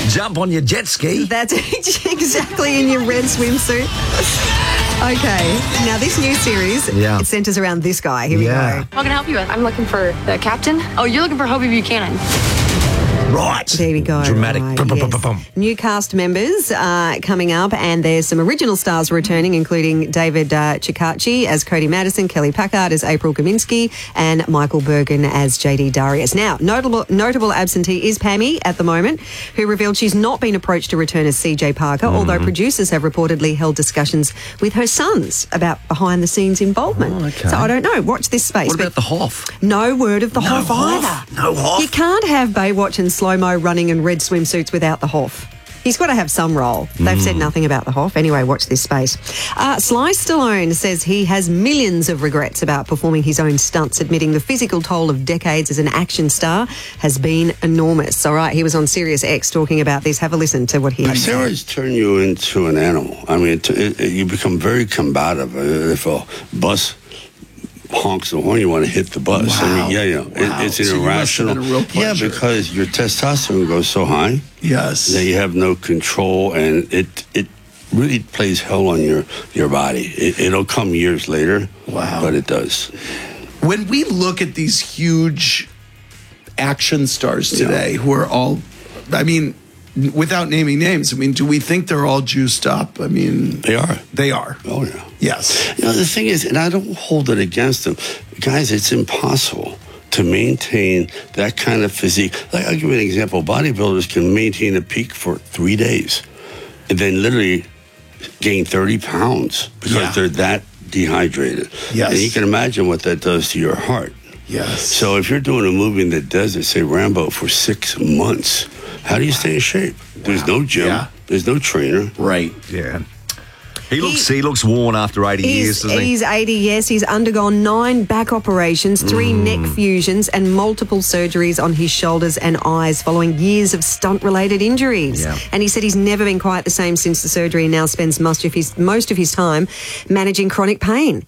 Jump on your jet ski. That's exactly, in your red swimsuit. Okay, now this new series, it centres around this guy. Here we go. What can I help you with? I'm looking for the captain. Oh, you're looking for Hobie Buchanan. Right. There we go. Dramatic. Yes. New cast members coming up, and there's some original stars returning, including David Chikachi as Cody Madison, Kelly Packard as April Kaminsky, and Michael Bergen as JD Darius. Now, notable absentee is Pammy at the moment, who revealed she's not been approached to return as CJ Parker, although producers have reportedly held discussions with her sons about behind-the-scenes involvement. Oh, okay. So I don't know. Watch this space. What about the Hoff? No word of the Hoff either. No Hoff. You can't have Baywatch and slow-mo running in red swimsuits without the Hoff. He's got to have some role. They've said nothing about the Hoff. Anyway, watch this space. Sly Stallone says he has millions of regrets about performing his own stunts, admitting the physical toll of decades as an action star has been enormous. All right, he was on Sirius X talking about this. Have a listen to what he had to say. Steroids turn you into an animal. I mean, you become very combative. If a bus honks the horn, you want to hit the bus. Wow. I mean, it's an irrational. Because your testosterone goes so high. Yes. That you have no control, and it really plays hell on your body. It'll come years later. Wow. But it does. When we look at these huge action stars today who are all, I mean, without naming names, I mean, do we think they're all juiced up? I mean, They are. they are. Oh, yeah. Yes. You know, the thing is, and I don't hold it against them. Guys, it's impossible to maintain that kind of physique. Like, I'll give you an example. Bodybuilders can maintain a peak for 3 days and then literally gain 30 pounds because they're that dehydrated. Yes. And you can imagine what that does to your heart. Yes. So if you're doing a movie in the desert, say Rambo, for 6 months, how do you stay in shape? There's no gym. Yeah. There's no trainer. Right. Yeah. He looks worn after 80 years, doesn't he? He's 80, yes. He's undergone 9 back operations, 3 neck fusions, and multiple surgeries on his shoulders and eyes following years of stunt-related injuries. Yeah. And he said he's never been quite the same since the surgery and now spends most of his time managing chronic pain.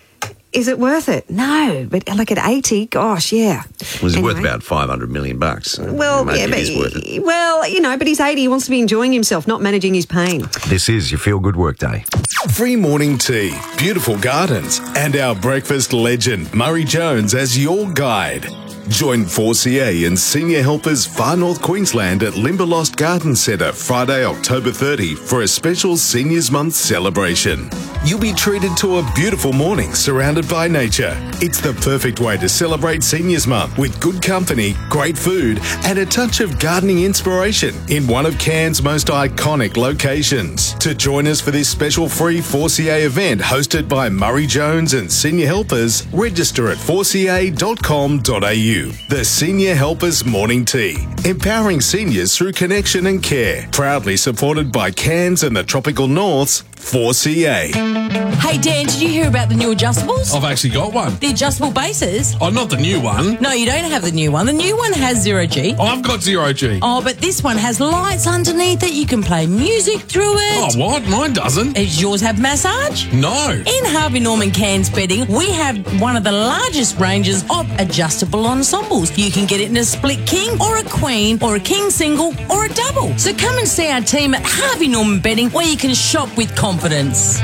Is it worth it? No, but like at 80, gosh, yeah. Was Anyway. worth about $500 million. So Well, maybe yeah, it but is worth it. well, you know, but he's 80. He wants to be enjoying himself, not managing his pain. This is your Feel Good Workday. Free morning tea, beautiful gardens, and our breakfast legend, Murray Jones, as your guide. Join 4CA and Senior Helpers Far North Queensland at Limberlost Garden Centre Friday, October 30 for a special Seniors Month celebration. You'll be treated to a beautiful morning surrounded by nature. It's the perfect way to celebrate Seniors Month with good company, great food, and a touch of gardening inspiration in one of Cairns' most iconic locations. To join us for this special free 4CA event hosted by Murray Jones and Senior Helpers, register at 4ca.com.au. The Senior Helpers Morning Tea, empowering seniors through connection and care. Proudly supported by Cairns and the Tropical North's 4CA. Hey Dan, did you hear about the new adjustables? I've actually got one. The adjustable bases? Oh, not the new one. No, you don't have the new one. The new one has 0G. I've got 0G. Oh, but this one has lights underneath it. You can play music through it. Oh, what? Mine doesn't. Does yours have massage? No. In Harvey Norman Cairns Bedding, we have one of the largest ranges of adjustable ensembles. You can get it in a split king or a queen or a king single or a double. So come and see our team at Harvey Norman Bedding where you can shop with confidence.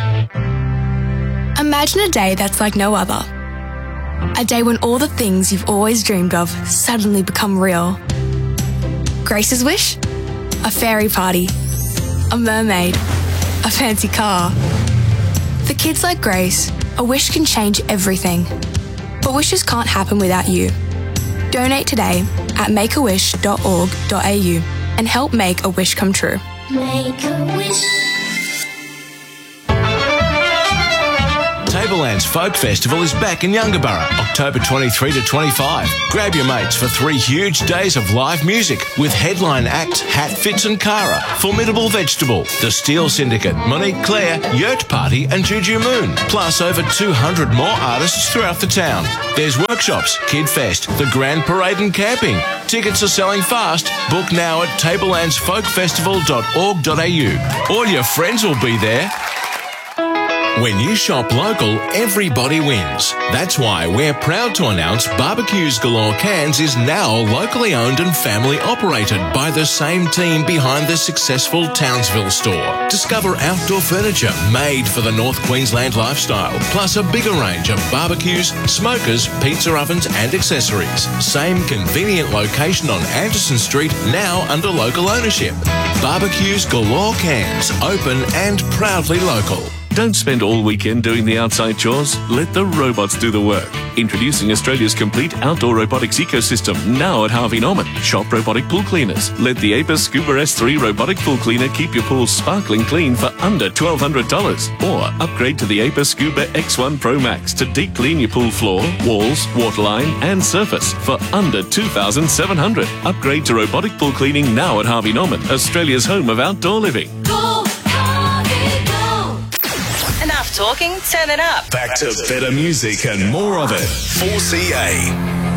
Imagine a day that's like no other. A day when all the things you've always dreamed of suddenly become real. Grace's wish? A fairy party. A mermaid. A fancy car. For kids like Grace, a wish can change everything. But wishes can't happen without you. Donate today at makeawish.org.au and help make a wish come true. Make a wish. Tablelands Folk Festival is back in Yungaburra, October 23 to 25. Grab your mates for 3 huge days of live music with headline acts Hatfits and Cara, Formidable Vegetable, The Steel Syndicate, Monique Claire, Yurt Party and Juju Moon, plus over 200 more artists throughout the town. There's workshops, Kid Fest, the Grand Parade and camping. Tickets are selling fast. Book now at tablelandsfolkfestival.org.au. All your friends will be there. When you shop local, everybody wins. That's why we're proud to announce Barbecues Galore Cans is now locally owned and family operated by the same team behind the successful Townsville store. Discover outdoor furniture made for the North Queensland lifestyle, plus a bigger range of barbecues, smokers, pizza ovens and accessories. Same convenient location on Anderson Street, now under local ownership. Barbecues Galore Cans, open and proudly local. Don't spend all weekend doing the outside chores. Let the robots do the work. Introducing Australia's complete outdoor robotics ecosystem, now at Harvey Norman. Shop robotic pool cleaners. Let the Apis Scuba S3 robotic pool cleaner keep your pool sparkling clean for under $1,200. Or upgrade to the Apis Scuba X1 Pro Max to deep clean your pool floor, walls, waterline and surface for under $2,700. Upgrade to robotic pool cleaning now at Harvey Norman, Australia's home of outdoor living. Enough talking, turn it up. Back to better music and more of it. 4CA.